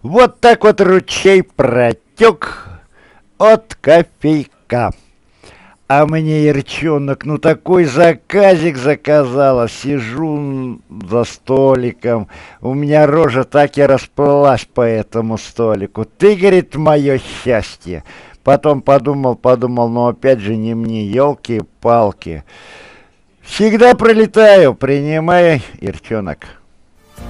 Вот так вот ручей протек от кофейка. А мне Ерчонок, ну такой заказик заказала. Сижу за столиком, у меня рожа так и расплылась по этому столику. Ты, говорит, мое счастье. Потом подумал, но опять же не мне, елки-палки. Всегда пролетаю, принимай, Ерчонок.